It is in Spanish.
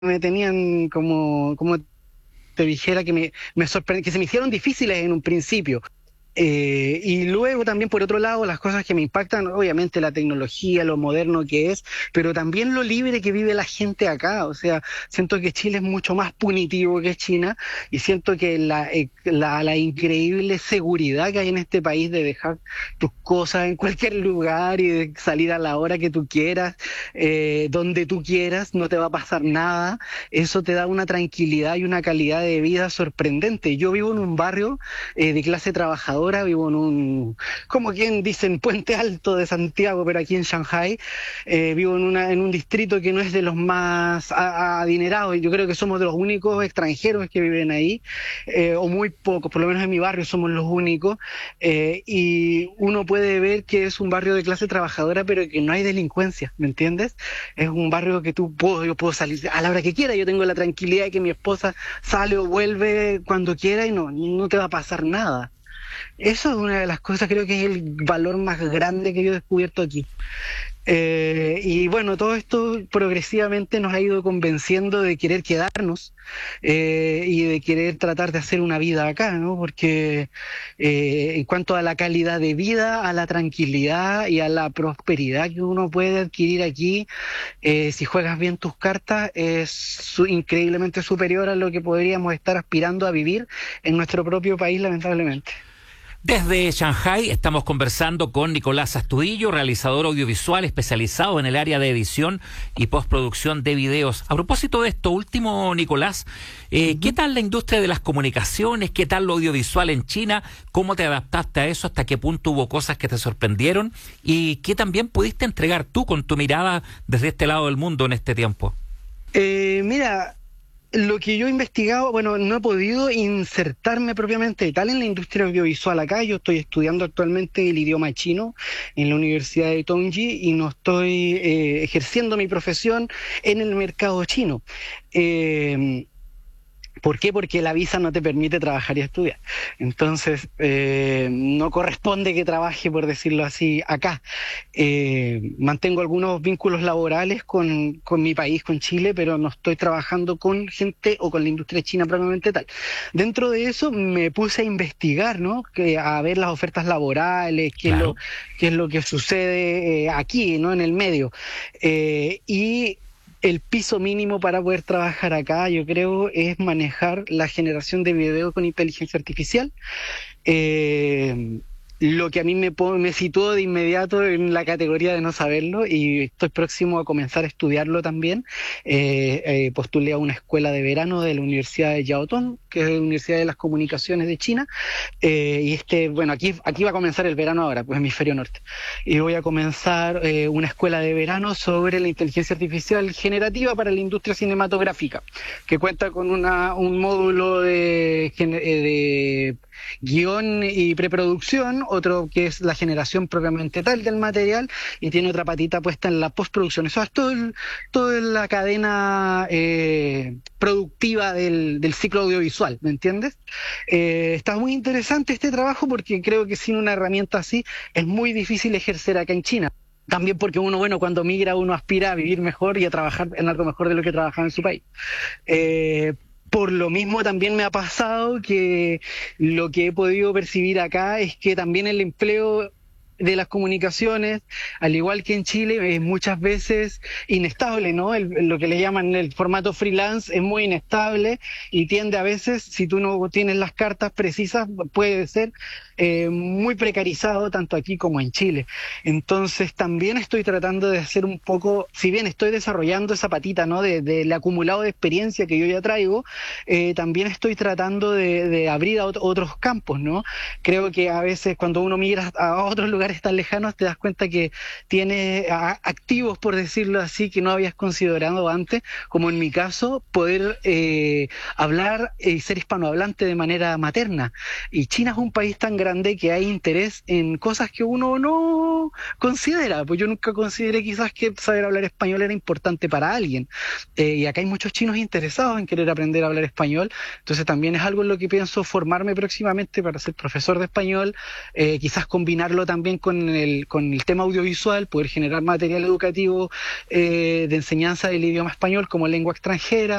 me tenían como te dijera que me sorprende, que se me hicieron difíciles en un principio. Y luego también por otro lado las cosas que me impactan, obviamente la tecnología, lo moderno que es, pero también lo libre que vive la gente acá. O sea, siento que Chile es mucho más punitivo que China y siento que la increíble seguridad que hay en este país de dejar tus cosas en cualquier lugar y de salir a la hora que tú quieras, donde tú quieras, no te va a pasar nada. Eso te da una tranquilidad y una calidad de vida sorprendente. Yo vivo en un barrio de clase trabajadora, vivo en como quien dicen, Puente Alto de Santiago, pero aquí en Shanghái. Vivo en un distrito que no es de los más adinerados, y yo creo que somos de los únicos extranjeros que viven ahí, o muy pocos, por lo menos en mi barrio somos los únicos, y uno puede ver que es un barrio de clase trabajadora, pero que no hay delincuencia, ¿me entiendes? Es un barrio que yo puedo salir a la hora que quiera, yo tengo la tranquilidad de que mi esposa sale o vuelve cuando quiera y no te va a pasar nada. Eso es una de las cosas, creo que es el valor más grande que yo he descubierto aquí. Y bueno, todo esto progresivamente nos ha ido convenciendo de querer quedarnos, y de querer tratar de hacer una vida acá, ¿no? Porque en cuanto a la calidad de vida, a la tranquilidad y a la prosperidad que uno puede adquirir aquí, si juegas bien tus cartas, es increíblemente superior a lo que podríamos estar aspirando a vivir en nuestro propio país, lamentablemente. Desde Shanghái estamos conversando con Nicolás Astudillo, realizador audiovisual especializado en el área de edición y postproducción de videos. A propósito de esto último, Nicolás, ¿qué tal la industria de las comunicaciones? ¿Qué tal lo audiovisual en China? ¿Cómo te adaptaste a eso? ¿Hasta qué punto hubo cosas que te sorprendieron? ¿Y qué también pudiste entregar tú con tu mirada desde este lado del mundo en este tiempo? Mira, lo que yo he investigado, bueno, no he podido insertarme propiamente tal en la industria audiovisual acá. Yo estoy estudiando actualmente el idioma chino en la Universidad de Tongji y no estoy ejerciendo mi profesión en el mercado chino. ¿Por qué? Porque la visa no te permite trabajar y estudiar. Entonces, no corresponde que trabaje, por decirlo así, acá. Mantengo algunos vínculos laborales con mi país, con Chile, pero no estoy trabajando con gente o con la industria china propiamente tal. Dentro de eso me puse a investigar, ¿no? A ver las ofertas laborales, Claro. qué es lo que sucede aquí, ¿no? En el medio. Y el piso mínimo para poder trabajar acá, yo creo, es manejar la generación de video con inteligencia artificial. Eh, lo que a mí me situó de inmediato en la categoría de no saberlo y estoy próximo a comenzar a estudiarlo también. Postulé a una escuela de verano de la Universidad de Jiao Tong, que es la Universidad de las Comunicaciones de China. Bueno, aquí va a comenzar el verano ahora, pues hemisferio norte. Y voy a comenzar una escuela de verano sobre la inteligencia artificial generativa para la industria cinematográfica, que cuenta con un módulo de guión y preproducción, otro que es la generación propiamente tal del material, y tiene otra patita puesta en la postproducción. Eso es toda la cadena productiva del ciclo audiovisual, ¿me entiendes? Está muy interesante este trabajo porque creo que sin una herramienta así es muy difícil ejercer acá en China. También porque uno, bueno, cuando migra uno aspira a vivir mejor y a trabajar en algo mejor de lo que trabajaba en su país. Por lo mismo también me ha pasado que lo que he podido percibir acá es que también el empleo de las comunicaciones, al igual que en Chile, es muchas veces inestable, ¿no? Lo que le llaman el formato freelance es muy inestable y tiende a veces, si tú no tienes las cartas precisas, puede ser muy precarizado tanto aquí como en Chile. Entonces también estoy tratando de hacer un poco, si bien estoy desarrollando esa patita, ¿no? Del acumulado de experiencia que yo ya traigo, también estoy tratando de abrir a otros campos, ¿no? Creo que a veces cuando uno migra a otros lugares tan lejanos te das cuenta que tiene activos, por decirlo así, que no habías considerado antes, como en mi caso, poder hablar y ser hispanohablante de manera materna. Y China es un país tan grande grande que hay interés en cosas que uno no considera. Pues yo nunca consideré quizás que saber hablar español era importante para alguien. Y acá hay muchos chinos interesados en querer aprender a hablar español. Entonces también es algo en lo que pienso formarme próximamente para ser profesor de español, quizás combinarlo también con el tema audiovisual, poder generar material educativo de enseñanza del idioma español como lengua extranjera.